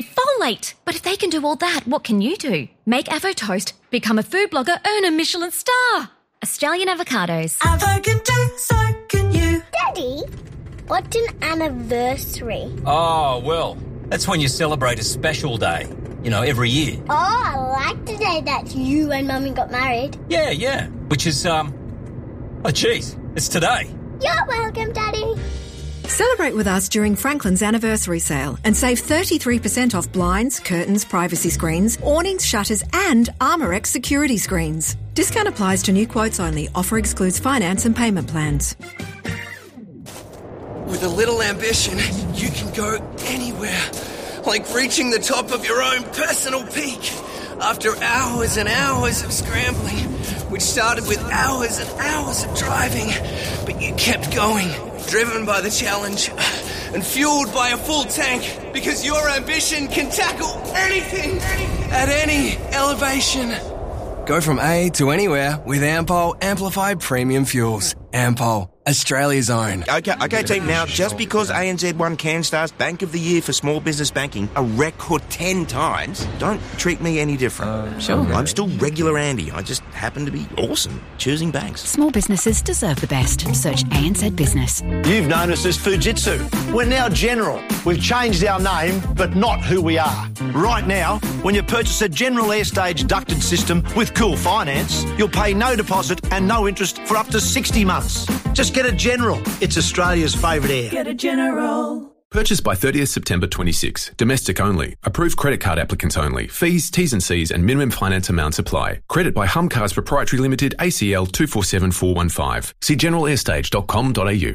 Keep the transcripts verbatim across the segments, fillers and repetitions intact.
Folate! But if they can do all that, what can you do? Make Avo toast, become a food blogger, earn a Michelin star. Australian Avocados. Avo can do, so can you. Daddy, what's an anniversary? Oh, well, that's when you celebrate a special day. You know, every year. Oh, I like the day that you and Mummy got married. Yeah, yeah. Which is, um... oh, geez, it's today. You're welcome, Daddy. Celebrate with us during Franklin's anniversary sale and save thirty-three percent off blinds, curtains, privacy screens, awnings, shutters and Armorex security screens. Discount applies to new quotes only. Offer excludes finance and payment plans. With a little ambition, you can go anywhere. Like reaching the top of your own personal peak. After hours and hours of scrambling, which started with hours and hours of driving, but you kept going, driven by the challenge and fueled by a full tank, because your ambition can tackle anything at any elevation. Go from A to anywhere with Ampol Amplified Premium Fuels. Ampol, Australia's own. Okay, okay, team. Now, just because A N Z won CanStar's Bank of the Year for Small Business Banking a record ten times, don't treat me any different. Uh, sure. I'm still regular Andy. I just happen to be awesome choosing banks. Small businesses deserve the best. Search A N Z Business. You've known us as Fujitsu. We're now General. We've changed our name, but not who we are. Right now, when you purchase a General Airstage ducted system with Cool Finance, you'll pay no deposit and no interest for up to sixty months. Just get a General. It's Australia's favourite air. Get a General. Purchased by thirtieth September twenty-six. Domestic only. Approved credit card applicants only. Fees, T's and C's and minimum finance amounts apply. Credit by Humcars Proprietary Limited, A C L two four seven four one five. See general airstage dot com dot a u.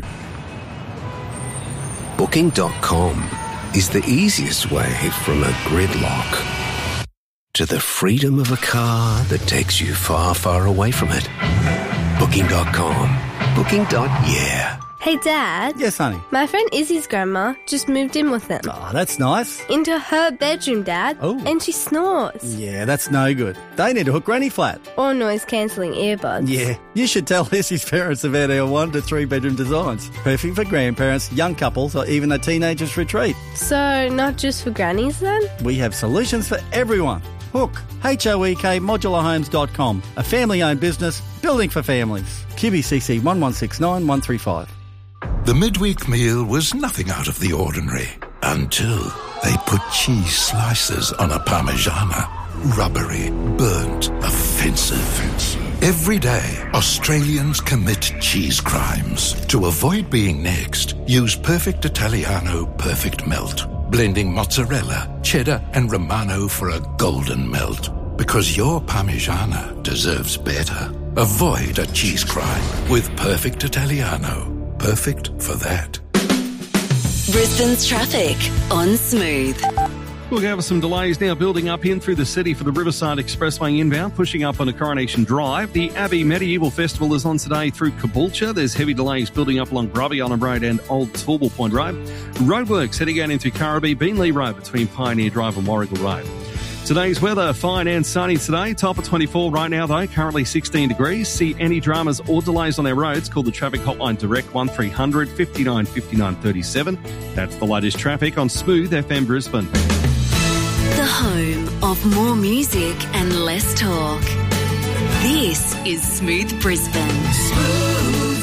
Booking dot com is the easiest way from a gridlock to the freedom of a car that takes you far, far away from it. Booking dot com. Booking. Yeah. Hey, Dad. Yes, honey? My friend Izzy's grandma just moved in with them. Oh, that's nice. Into her bedroom, Dad. Oh. And she snores. Yeah, that's no good. They need to hook Granny flat. Or noise-cancelling earbuds. Yeah. You should tell Izzy's parents about our one to three bedroom designs. Perfect for grandparents, young couples, or even a teenager's retreat. So, not just for grannies then? We have solutions for everyone. Hook, H O E K modular homes dot com. A family-owned business, building for families. Q B C C one one six nine one three five. The midweek meal was nothing out of the ordinary until they put cheese slices on a Parmigiana. Rubbery, burnt, offensive. Every day, Australians commit cheese crimes. To avoid being next, use Perfect Italiano Perfect Melt. Blending mozzarella, cheddar and Romano for a golden melt. Because your Parmigiana deserves better. Avoid a cheese crime with Perfect Italiano. Perfect for that. Brisbane's traffic on Smooth. We'll have some delays now building up in through the city for the Riverside Expressway inbound, pushing up on a Coronation Drive. The Abbey Medieval Festival is on today through Caboolture. There's heavy delays building up along Grubby Island Road and Old Toorbal Point Road. Roadworks heading out into Currabee, Beenleigh Road between Pioneer Drive and Warrigal Road. Today's weather, fine and sunny today. Top of twenty-four right now, though. Currently sixteen degrees. See any dramas or delays on our roads, call the traffic hotline direct one three hundred fifty-nine fifty-nine thirty-seven. That's the latest traffic on Smooth F M Brisbane. The home of more music and less talk. This is Smooth Brisbane. Smooth.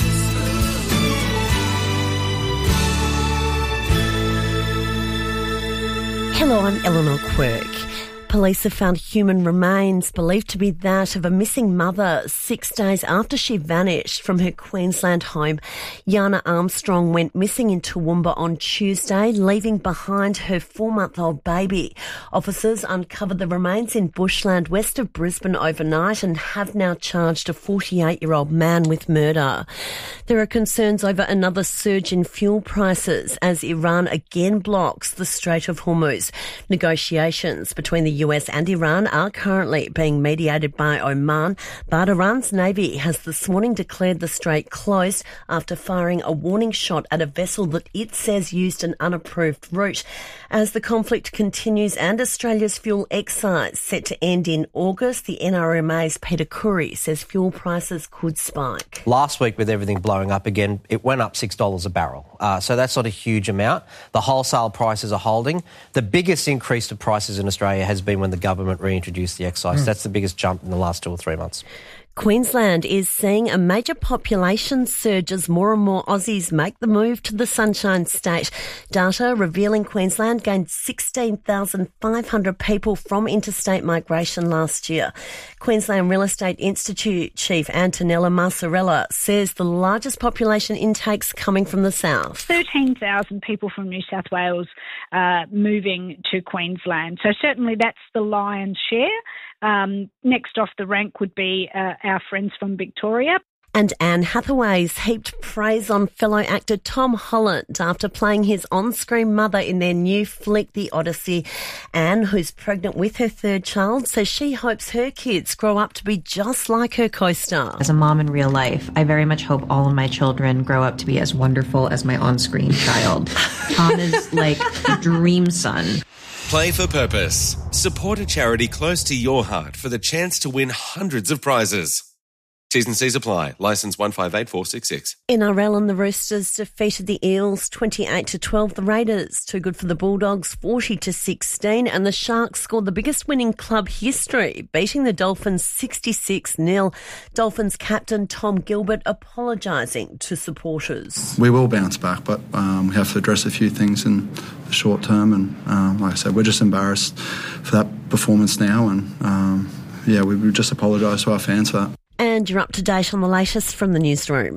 Hello, I'm Eleanor Quirk. Police have found human remains believed to be that of a missing mother six days after she vanished from her Queensland home. Yana Armstrong went missing in Toowoomba on Tuesday, leaving behind her four-month-old baby. Officers uncovered the remains in bushland west of Brisbane overnight and have now charged a forty-eight-year-old man with murder. There are concerns over another surge in fuel prices as Iran again blocks the Strait of Hormuz. Negotiations between the U S and Iran are currently being mediated by Oman, but Iran's Navy has this morning declared the strait closed after firing a warning shot at a vessel that it says used an unapproved route. As the conflict continues and Australia's fuel excise set to end in August, the N R M A's Peter Curry says fuel prices could spike. Last week, with everything blowing up again, it went up six dollars a barrel. Uh, so that's not a huge amount. The wholesale prices are holding. The biggest increase to prices in Australia has been when the government reintroduced the excise. Mm. That's the biggest jump in the last two or three months. Queensland is seeing a major population surge as more and more Aussies make the move to the Sunshine State. Data revealing Queensland gained sixteen thousand five hundred people from interstate migration last year. Queensland Real Estate Institute Chief Antonella Marsarella says the largest population intakes coming from the south. thirteen thousand people from New South Wales uh, moving to Queensland. So certainly that's the lion's share. Um, next off the rank would be uh, our friends from Victoria. And Anne Hathaway's heaped praise on fellow actor Tom Holland after playing his on-screen mother in their new flick, The Odyssey. Anne, who's pregnant with her third child, says she hopes her kids grow up to be just like her co-star. As a mom in real life, I very much hope all of my children grow up to be as wonderful as my on-screen child. Tom is like a dream son. Play for Purpose. Support a charity close to your heart for the chance to win hundreds of prizes. T's and C's apply. Licence one five eight four six six. N R L and the Roosters defeated the Eels twenty-eight to twelve. The Raiders too good for the Bulldogs forty to sixteen, and the Sharks scored the biggest win in club history, beating the Dolphins sixty-six nil. Dolphins captain Tom Gilbert apologising to supporters. We will bounce back, but um, we have to address a few things in the short term, and um, like I said, we're just embarrassed for that performance now, and um, yeah, we would just apologise to our fans for that. And you're up to date on the latest from the newsroom.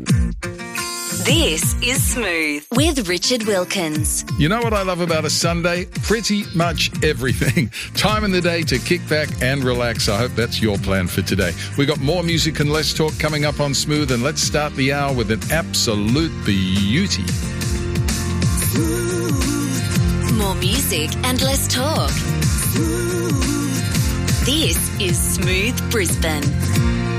This is Smooth with Richard Wilkins. You know what I love about a Sunday? Pretty much everything. Time in the day to kick back and relax. I hope that's your plan for today. We got more music and less talk coming up on Smooth, and let's start the hour with an absolute beauty. More music and less talk. This is Smooth Brisbane.